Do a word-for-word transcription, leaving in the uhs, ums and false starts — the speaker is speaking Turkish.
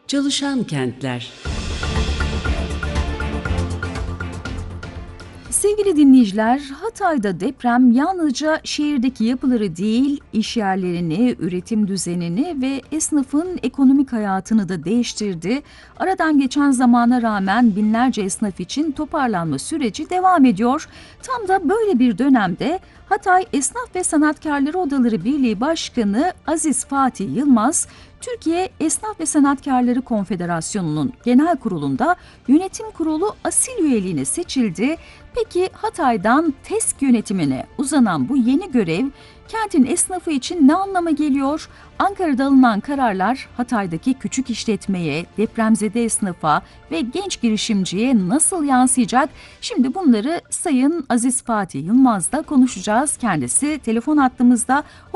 Çalışan kentler. Sevgili dinleyiciler, Hatay'da deprem yalnızca şehirdeki yapıları değil, iş yerlerini, üretim düzenini ve esnafın ekonomik hayatını da değiştirdi. Aradan geçen zamana rağmen binlerce esnaf için toparlanma süreci devam ediyor. Tam da böyle bir dönemde Hatay Esnaf ve Sanatkarları Odaları Birliği Başkanı Aziz Fatih Yılmaz, Türkiye Esnaf ve Sanatkarları Konfederasyonu'nun genel kurulunda yönetim kurulu asil üyeliğine seçildi. Peki Hatay'dan TESK yönetimine uzanan bu yeni görev kentin esnafı için ne anlama geliyor? Ankara'da alınan kararlar Hatay'daki küçük işletmeye, depremzede esnafa ve genç girişimciye nasıl yansıyacak? Şimdi bunları Sayın Aziz Fatih Yılmaz'la konuşacağız. Kendisi telefon hattımızda.